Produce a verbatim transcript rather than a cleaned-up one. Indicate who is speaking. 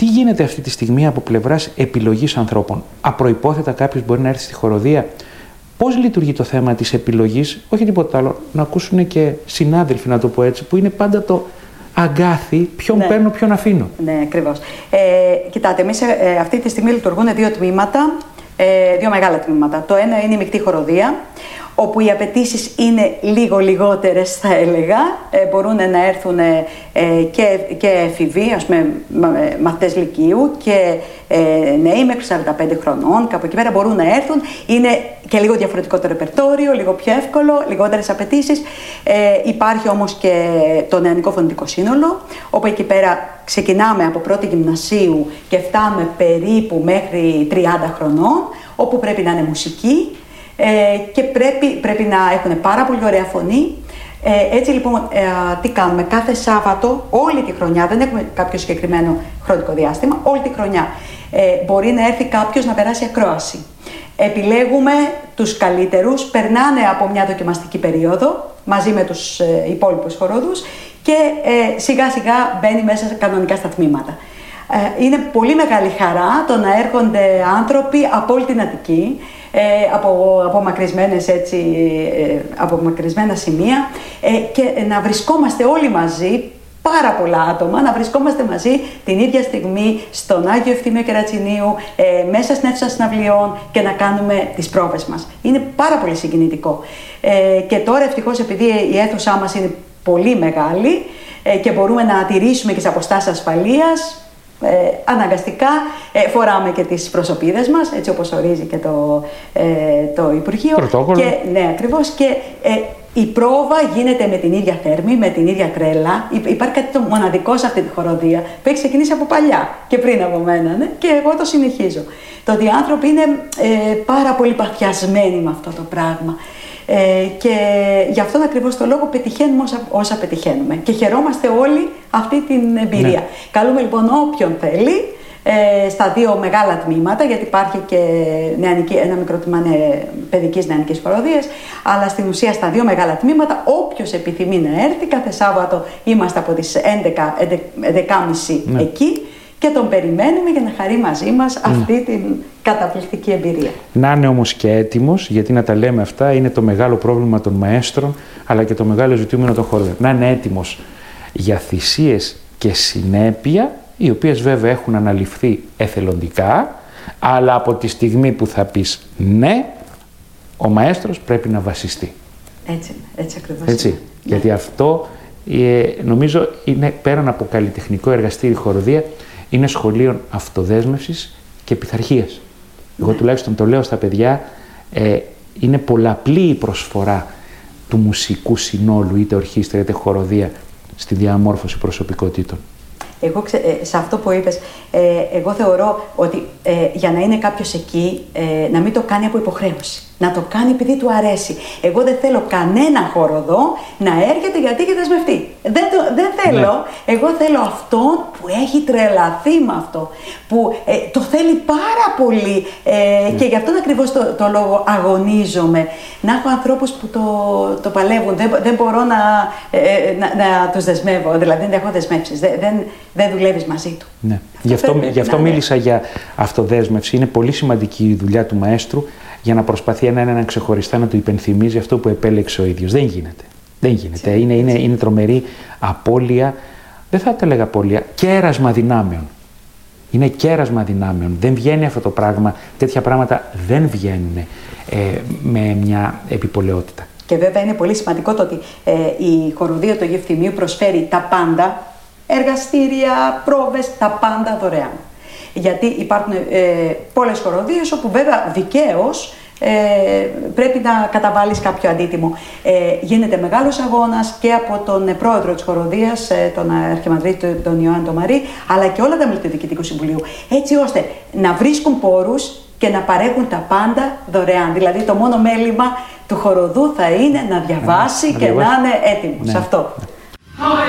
Speaker 1: Τι γίνεται αυτή τη στιγμή από πλευράς επιλογής ανθρώπων? Απροϋπόθετα κάποιος μπορεί να έρθει στη χοροδία. Πώς λειτουργεί το θέμα της επιλογής? Όχι τίποτα άλλο. Να ακούσουν και συνάδελφοι, να το πω έτσι, που είναι πάντα το αγκάθι, ποιον ναι. παίρνω, ποιον αφήνω.
Speaker 2: Ναι, ακριβώς. Ε, κοιτάτε, εμείς ε, αυτή τη στιγμή λειτουργούν δύο τμήματα, ε, δύο μεγάλα τμήματα. Το ένα είναι η μεικτή χοροδία, όπου οι απαιτήσεις είναι λίγο λιγότερες, θα έλεγα. Ε, μπορούν να έρθουν ε, και, και εφηβοί, ας πούμε, μαθητές λυκείου και ε, νέοι μέχρι σαράντα πέντε χρονών. Κάπου εκεί πέρα μπορούν να έρθουν. Είναι και λίγο διαφορετικό το ρεπερτόριο, λίγο πιο εύκολο, λιγότερες απαιτήσεις. Ε, υπάρχει όμως και το νεανικό φωνητικό σύνολο, όπου εκεί πέρα ξεκινάμε από πρώτη γυμνασίου και φτάμε περίπου μέχρι τριάντα χρονών, όπου πρέπει να είναι μουσική. Ε, και πρέπει, πρέπει να έχουν πάρα πολύ ωραία φωνή. Ε, έτσι λοιπόν, ε, τι κάνουμε? Κάθε Σάββατο, όλη τη χρονιά, δεν έχουμε κάποιο συγκεκριμένο χρονικό διάστημα, όλη τη χρονιά ε, μπορεί να έρθει κάποιος να περάσει ακρόαση. Επιλέγουμε τους καλύτερους, περνάνε από μια δοκιμαστική περίοδο μαζί με τους ε, υπόλοιπους χοροδούς και ε, σιγά σιγά μπαίνει μέσα κανονικά στα τμήματα. Ε, είναι πολύ μεγάλη χαρά το να έρχονται άνθρωποι από όλη την Αττική, Ε, από, από, μακρισμένες, έτσι, ε, από μακρισμένα σημεία ε, και να βρισκόμαστε όλοι μαζί, πάρα πολλά άτομα, να βρισκόμαστε μαζί την ίδια στιγμή στον Άγιο Ευθύμιο Κερατσινίου, ε, μέσα στην αίθουσα συναυλιών και να κάνουμε τις πρόβες μας. Είναι πάρα πολύ συγκινητικό. Ε, και τώρα ευτυχώς, επειδή η αίθουσά μας είναι πολύ μεγάλη ε, και μπορούμε να τηρήσουμε και τις αποστάσεις ασφαλείας, Ε, αναγκαστικά ε, φοράμε και τις προσωπίδες μας, έτσι όπως ορίζει και το, ε, το Υπουργείο.
Speaker 1: Πρωτόκολλο.
Speaker 2: Και, ναι, ακριβώς. Και ε, η πρόβα γίνεται με την ίδια θέρμη, με την ίδια τρέλα. Υπάρχει κάτι το μοναδικό σε αυτή τη χοροδία που έχει ξεκινήσει από παλιά και πριν από μένα, ναι, και εγώ το συνεχίζω. Το ότι οι άνθρωποι είναι ε, πάρα πολύ παθιασμένοι με αυτό το πράγμα. Ε, και γι' αυτόν ακριβώς το λόγο πετυχαίνουμε όσα, όσα πετυχαίνουμε και χαιρόμαστε όλοι αυτή την εμπειρία. Ναι. Καλούμε λοιπόν όποιον θέλει ε, στα δύο μεγάλα τμήματα, γιατί υπάρχει και νεανική, ένα μικρό τμήμα ναι, παιδικής νεανικής χοροδίας, αλλά στην ουσία στα δύο μεγάλα τμήματα όποιος επιθυμεί να έρθει. Κάθε Σάββατο είμαστε από τις έντεκα, έντεκα και μισή ναι. εκεί και τον περιμένουμε για να χαρεί μαζί μας αυτή mm. την καταπληκτική εμπειρία. Να
Speaker 1: είναι όμως και έτοιμος, γιατί να τα λέμε αυτά είναι το μεγάλο πρόβλημα των μαέστρων, αλλά και το μεγάλο ζητούμενο των χοροδίων. Να είναι έτοιμος για θυσίες και συνέπεια, οι οποίες βέβαια έχουν αναλυφθεί εθελοντικά, αλλά από τη στιγμή που θα πεις ναι, ο μαέστρος πρέπει να βασιστεί. Έτσι, έτσι ακριβώς. Έτσι, είναι. Γιατί ναι. αυτό ε, νομίζω είναι πέραν από καλλιτεχνικό εργαστήρι χοροδία, είναι σχολείο αυτοδέσμευσης και πειθαρχίας. Εγώ ναι. τουλάχιστον το λέω στα παιδιά, ε, είναι πολλαπλή η προσφορά του μουσικού συνόλου, είτε ορχήστρα είτε χοροδία, στη διαμόρφωση προσωπικότητων. Εγώ ξε, ε, σε αυτό που είπες, ε, εγώ θεωρώ ότι ε, για να είναι κάποιος εκεί, ε, να μην το κάνει από υποχρέωση. Να το κάνει επειδή του αρέσει. Εγώ δεν θέλω κανένα χοροδό να έρχεται γιατί έχει δεσμευτεί. Δεν, το, δεν θέλω. Ναι. Εγώ θέλω αυτόν που έχει τρελαθεί με αυτό. Που ε, το θέλει πάρα πολύ. Ε, ναι. Και γι' αυτόν ακριβώς το, το λόγο αγωνίζομαι. Να έχω ανθρώπους που το, το παλεύουν. Δεν, δεν μπορώ να, ε, να, να τους δεσμεύω. Δηλαδή δεν έχω δεσμεύσεις. Δεν, δεν, δεν δουλεύεις μαζί του. Ναι. Αυτό γι' αυτό, πρέπει, γι αυτό μίλησα για αυτοδέσμευση. Είναι πολύ σημαντική η δουλειά του μαέστρου, για να προσπαθεί έναν έναν ξεχωριστά να του υπενθυμίζει αυτό που επέλεξε ο ίδιος. Δεν γίνεται. Δεν γίνεται. Είναι, είναι, είναι τρομερή απώλεια, δεν θα τα έλεγα απώλεια, κέρασμα δυνάμεων. Είναι κέρασμα δυνάμεων. Δεν βγαίνει αυτό το πράγμα, τέτοια πράγματα δεν βγαίνουν ε, με μια επιπολαιότητα. Και βέβαια είναι πολύ σημαντικό το ότι ε, η χοροδία του Αγίου Ευθυμίου προσφέρει τα πάντα, εργαστήρια, πρόβες, τα πάντα δωρεάν. Γιατί υπάρχουν ε, πολλές χοροδίες όπου βέβαια δικαίως ε, πρέπει να καταβάλεις κάποιο αντίτιμο. Ε, γίνεται μεγάλος αγώνας και από τον πρόεδρο της χοροδίας, ε, τον Αρχιμανδρίτη τον Ιωάννη τον Μαρή, αλλά και όλα τα μέλη του Διοικητικού Συμβουλίου, έτσι ώστε να βρίσκουν πόρους και να παρέχουν τα πάντα δωρεάν. Δηλαδή το μόνο μέλημα του χοροδού θα είναι να διαβάσει ναι, και να είναι έτοιμος. Ναι. Αυτό.